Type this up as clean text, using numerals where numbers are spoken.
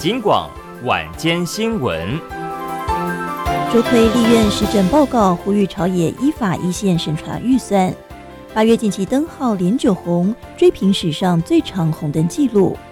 警广晚间新闻。 周推立院施政报告，呼吁朝野依法依宪审查预算。8月近期灯号连9红，追平史上最长红灯纪录。